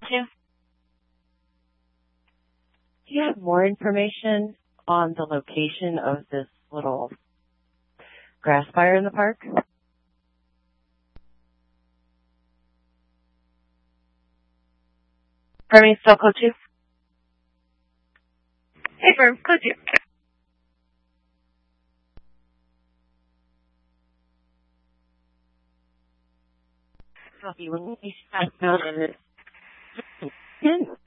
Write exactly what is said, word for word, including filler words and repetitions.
Two. Do you have more information on the location of this little grass fire in the park? Pardon me, still code two? Hey, firm, code two. Copy. When we found out of it.